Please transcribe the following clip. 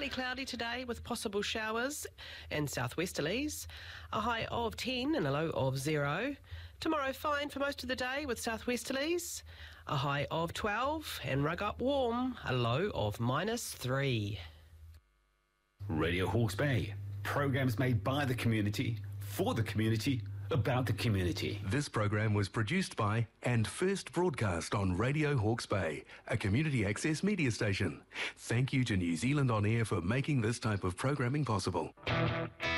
Partly cloudy today with possible showers and southwesterlies. A high of 10 and a low of 0. Tomorrow fine for most of the day with southwesterlies. A high of 12 and rug up warm. A low of -3. Radio Hawke's Bay. Programs made by the community, for the community, about the community. This program was produced by and first broadcast on Radio Hawke's Bay, a community access media station. Thank you to New Zealand On Air for making this type of programming possible.